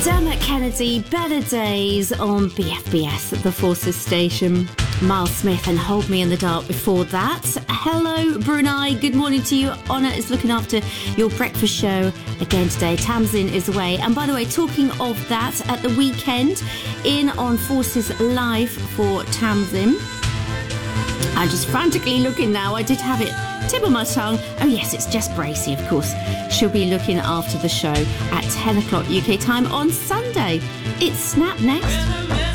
Dermot Kennedy, Better Days on BFBS, the Forces station. Miles Smith and Hold Me in the Dark before that. Hello, Brunei. Good morning to you. Honor is looking after your breakfast show again today. Tamsin is away. And by the way, talking of that, at the weekend, in on Forces Live for Tamsin. I'm just frantically looking now. I did have it tip of my tongue. Oh yes, it's Jess Bracey, of course. She'll be looking after the show at 10 o'clock UK time on Sunday. It's Snap next.